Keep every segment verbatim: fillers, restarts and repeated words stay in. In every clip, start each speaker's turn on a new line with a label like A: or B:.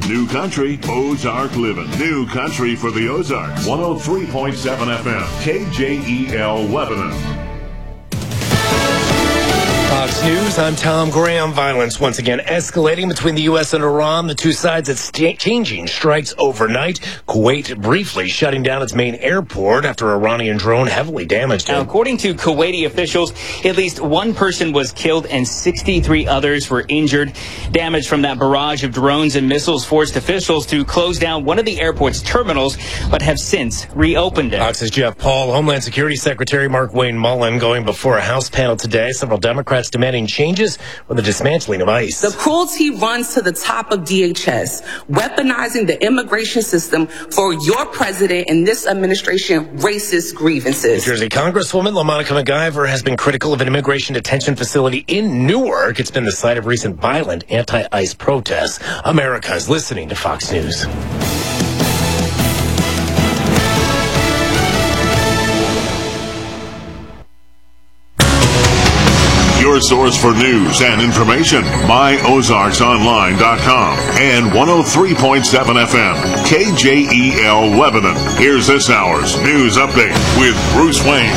A: New Country, Ozark Living. New Country for the Ozarks. one oh three point seven F M, K J E L Lebanon.
B: Fox News, I'm Tom Graham. Violence once again escalating between the U S and Iran. The two sides are st- changing strikes overnight. Kuwait briefly shutting down its main airport after Iranian drone heavily damaged it.
C: Now, according to Kuwaiti officials, at least one person was killed and sixty-three others were injured. Damage from that barrage of drones and missiles forced officials to close down one of the airport's terminals, but have since reopened it.
B: Fox's Jeff Paul. Homeland Security Secretary Mark Wayne Mullen going before a House panel today. Several Democrats demanding changes for the dismantling of ICE.
D: The cruelty runs to the top of D H S, weaponizing the immigration system for your president and this administration racist grievances.
B: New Jersey Congresswoman LaMonica MacGyver has been critical of an immigration detention facility in Newark. It's been the site of recent violent anti-ICE protests. America is listening to Fox News.
A: Your source for news and information, my ozarks online dot com and one oh three point seven F M, K J E L Lebanon. Here's this hour's news update with Bruce Wayne.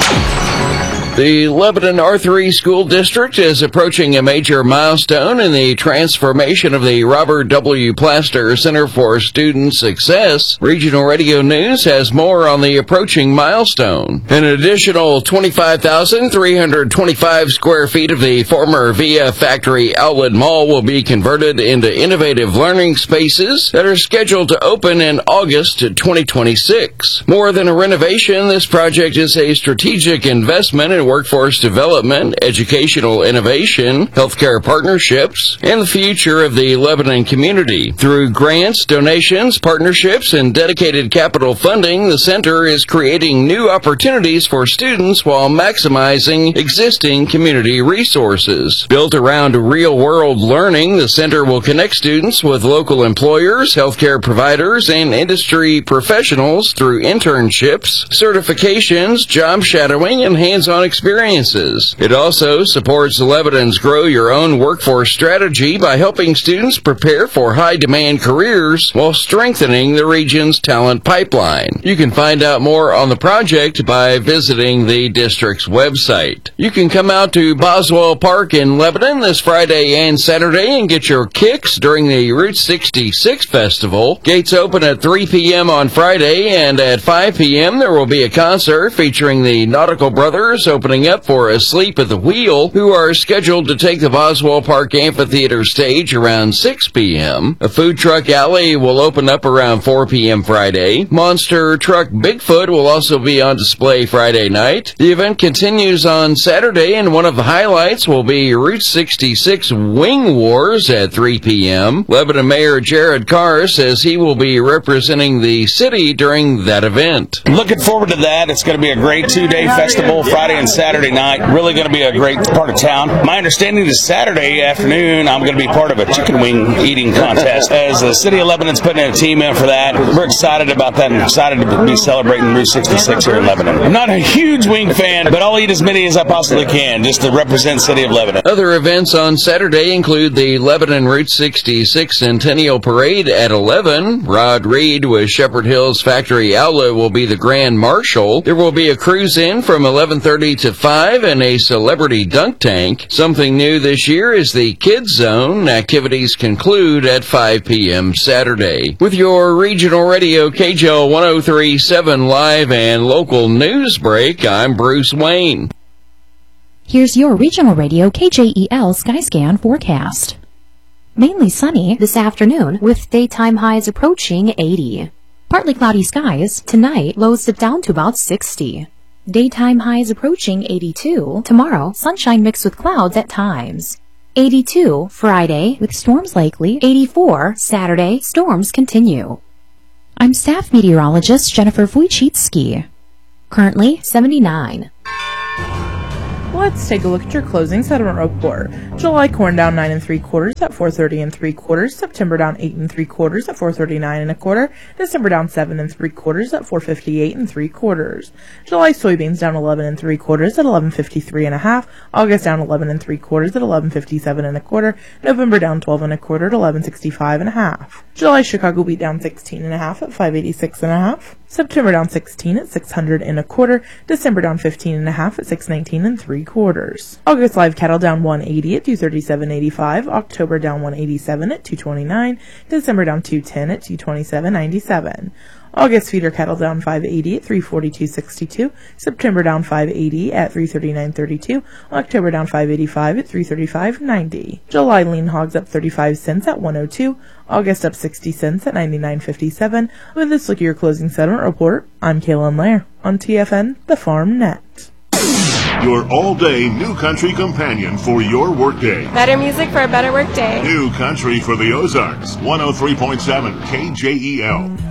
E: The Lebanon Arthur E. School District is approaching a major milestone in the transformation of the Robert W. Plaster Center for Student Success. Regional Radio News has more on the approaching milestone. An additional twenty-five thousand three hundred twenty-five square feet of the former Via Factory Outlet Mall will be converted into innovative learning spaces that are scheduled to open in August twenty twenty-six. More than a renovation, this project is a strategic investment in workforce development, educational innovation, healthcare partnerships, and the future of the Lebanon community. Through grants, donations, partnerships, and dedicated capital funding, the center is creating new opportunities for students while maximizing existing community resources. Built around real-world learning, the center will connect students with local employers, healthcare providers, and industry professionals through internships, certifications, job shadowing, and hands-on experiences. It also supports Lebanon's Grow Your Own Workforce strategy by helping students prepare for high-demand careers while strengthening the region's talent pipeline. You can find out more on the project by visiting the district's website. You can come out to Boswell Park in Lebanon this Friday and Saturday and get your kicks during the Route sixty-six Festival. Gates open at three p.m. on Friday, and at five p.m. there will be a concert featuring the Nautical Brothers opening up for Asleep at the Wheel, who are scheduled to take the Boswell Park Amphitheater stage around six p.m. A food truck alley will open up around four p.m. Friday. Monster Truck Bigfoot will also be on display Friday night. The event continues on Saturday, and one of the highlights will be Route sixty-six Wing Wars at three p.m. Lebanon Mayor Jared Carr says he will be representing the city during that event.
F: Looking forward to that. It's going to be a great two-day festival, Friday and Saturday night. Really going to be a great part of town. My understanding is Saturday afternoon I'm going to be part of a chicken wing eating contest. As the city of Lebanon's putting a team in for that, we're excited about that and excited to be celebrating Route sixty-six here in Lebanon. I'm not a huge wing fan, but I'll eat as many as I possibly can just to represent the city of Lebanon.
E: Other events on Saturday include the Lebanon Route sixty-six Centennial Parade at eleven. Rod Reed with Shepherd Hills Factory Outlet will be the Grand Marshal. There will be a cruise-in from eleven thirty to five and a celebrity dunk tank. Something new this year is the Kids Zone. Activities conclude at five p.m. Saturday. With your regional radio K J O one oh three point seven live and local news break, I'm Bruce Wayne.
G: Here's your regional radio K J E L Skyscan forecast. Mainly sunny this afternoon with daytime highs approaching eighty. Partly cloudy skies. Tonight, lows dip down to about sixty. Daytime highs approaching eighty-two. Tomorrow, sunshine mixed with clouds at times. eighty-two Friday with storms likely. eighty-four Saturday, storms continue. I'm staff meteorologist Jennifer Wojcicki. Currently seventy-nine.
H: Let's take a look at your closing settlement report. July corn down nine and three quarters at four thirty and three quarters. September down eight and three quarters at four thirty-nine and a quarter. December down seven and three quarters at four fifty-eight and three quarters. July soybeans down eleven and three quarters at eleven fifty-three and a half. August down eleven and three quarters at eleven fifty-seven and a quarter. November down twelve and a quarter at eleven sixty-five and a half. July Chicago wheat down sixteen and a half at five eighty-six and a half. September down sixteen at six hundred and a quarter. December down fifteen and a half at six nineteen and three quarters. August live cattle down one eighty at two thirty-seven eighty-five. October down one eighty-seven at two twenty-nine. December down two ten at two twenty-seven ninety-seven. August feeder cattle down five eighty at three forty-two sixty-two. September down five eighty at three thirty-nine thirty-two. October down five eighty-five at three thirty-five ninety. July lean hogs up thirty-five cents at one oh two. August up sixty cents at ninety-nine fifty-seven. With this look at your closing settlement report, I'm Kaylin Lair on T F N, the Farm Net.
A: Your all-day New Country companion for your workday.
I: Better music for a better workday.
A: New Country for the Ozarks. one oh three point seven K J E L.